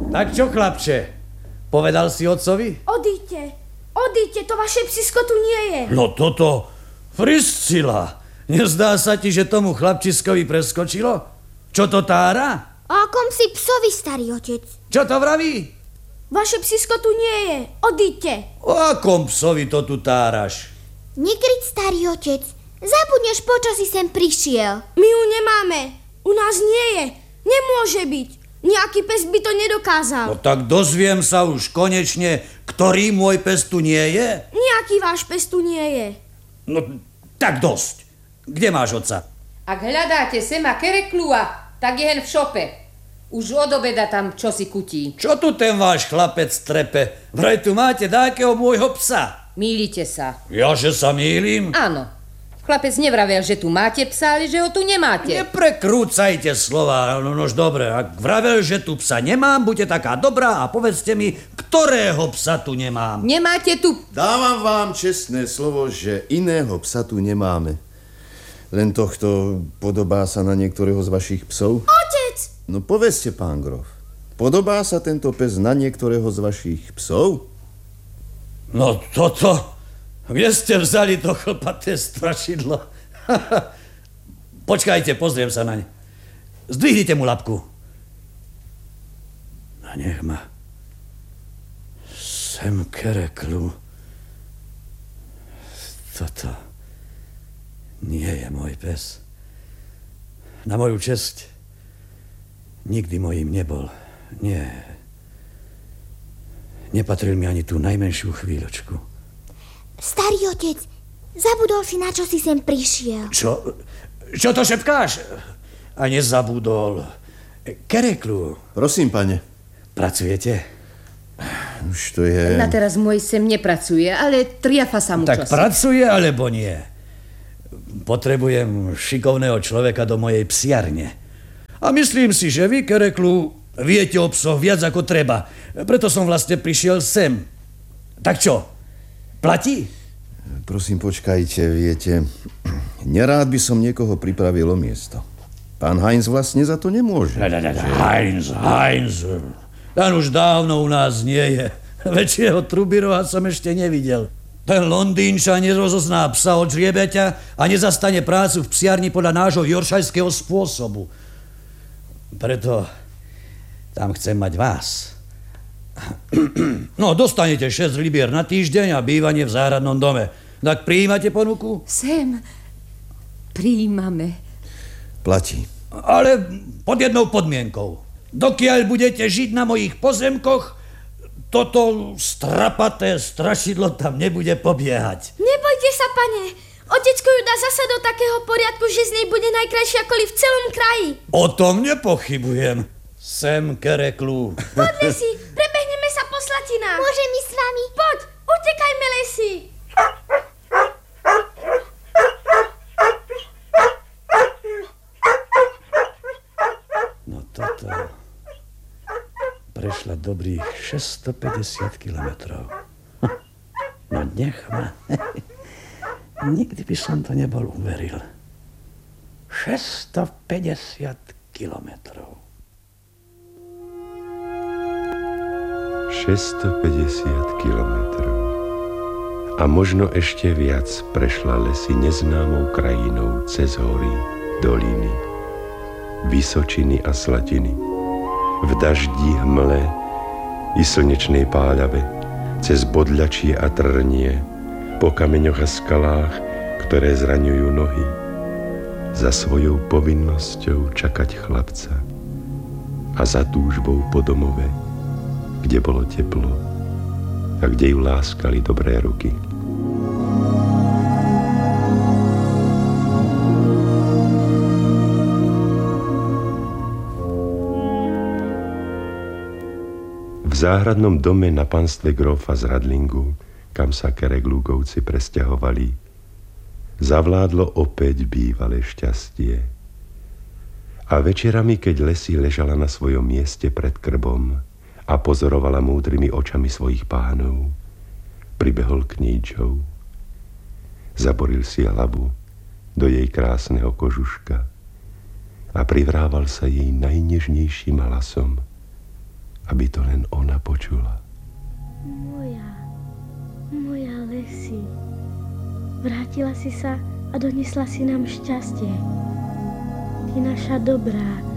Tak čo, chlapče? Povedal si otcovi? Odíďte, to vaše psisko tu nie je. No toto, Priscila, nezdá sa ti, že tomu chlapčiskovi preskočilo? Čo to tára? O akom si psovi, starý otec? Čo to vraví? Vaše psisko tu nie je, odíďte. O akom psovi to tu táraš? Nekryť, starý otec. Zabudneš, počo si sem prišiel. My ju nemáme, u nás nie je, nemôže byť. Nejaký pes by to nedokázal. No tak dozviem sa už konečne, ktorý môj pes tu nie je? Nejaký váš pes tu nie je. No tak dosť. Kde máš otca? Ak hľadáte sema Kereklua, tak je hen v šope. Už od obeda tam čosi kutí. Čo tu ten váš chlapec trepe? Vraj tu máte dákeho môjho psa. Mýlite sa. Ja, že sa mýlim? Áno. Chlapec nevravel, že tu máte psa, ale že ho tu nemáte. Neprekrúcajte slova. Nož dobre, ak vravel, že tu psa nemám, buďte taká dobrá a povedzte mi, ktorého psa tu nemám. Nemáte tu... Dávam vám čestné slovo, že iného psa tu nemáme. Len tohto podobá sa na niektorého z vašich psov? Otec! No povedzte, pán grof. Podobá sa tento pes na niektorého z vašich psov? No toto... Kde ste vzali to chlpaté strašidlo? Počkajte, pozriem sa naň. Zdvihnite mu labku. A nech ma. Sem Kereklu. Toto nie je môj pes. Na moju česť nikdy mojím nebol. Nie. Nepatril mi ani tú najmenšiu chvíľočku. Starý otec, zabudol si, na čo si sem prišiel. Čo to šepkáš? A nezabudol. Kereklu. Prosím, pane. Pracujete? Už to je... Na teraz môj sem nepracuje, ale triafa sa mu Tak čosi. pracuje, alebo nie? Potrebujem šikovného človeka do mojej psiarne. A myslím si, že vy, Kereklu, viete o psoch viac ako treba. Preto som vlastne prišiel sem. Tak čo? Platí? Prosím, počkajte, viete, nerád by som niekoho pripravil o miesto. Pán Heinz vlastne za to nemôže. Heinz. Ten už dávno u nás nie je. Väčšieho trubiroha som ešte nevidel. Ten Londýnča nerozozná psa od žriebeťa a nezastane prácu v psiarni podľa nášho joršajského spôsobu. Preto tam chcem mať vás. No, dostanete 6 libier na týždeň a bývanie v záhradnom dome. Tak prijímate ponuku? Sem prijímame. Platí. Ale pod jednou podmienkou. Dokiaľ budete žiť na mojich pozemkoch, toto strapaté strašidlo tam nebude pobiehať. Nebojte sa, pane. Otecko ju dá zasa do takého poriadku, že z nej bude najkrajšia koli v celom kraji. O tom nepochybujem. Sem Kereklu. Poďme si, prebehneme sa po slatinách. Môžem ísť s vami? Poď, utekajme, Lesy. No toto prešla dobrých 650 kilometrov. No nech ma. Nikdy by som to nebol uveril. 650 kilometrov. 650 kilometrov. A možno ešte viac prešla Lesy neznámou krajinou cez hory, doliny, vysočiny a slatiny. V daždi, hmle i slnečnej páľave, cez bodľačie a trnie, po kameňoch a skalách, ktoré zraňujú nohy. Za svojou povinnosťou čakať chlapca a za túžbou po domove, kde bolo teplo a kde ju láskali dobré ruky. V záhradnom dome na panstve grófa z Radlingu, kam sa Kereglúkovci presťahovali, zavládlo opäť bývalé šťastie. A večerami, keď Lesy ležala na svojom mieste pred krbom a pozorovala múdrymi očami svojich pánov, pribehol kníčov. Zaboril si hlavu do jej krásneho kožuška a privrával sa jej najnežnejším hlasom aby to len ona počula. Moja Lesi. Vrátila si sa a donesla si nám šťastie. Ty naša dobrá,